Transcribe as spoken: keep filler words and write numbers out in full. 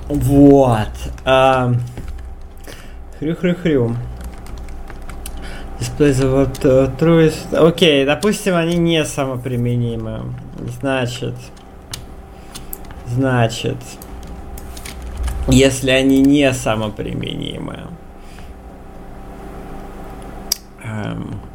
Вот. А... Хрю-хрю-хрю. Display the word truth. Окей, допустим, они не самоприменимы. Значит... Значит... Если они не самоприменимы... Эм...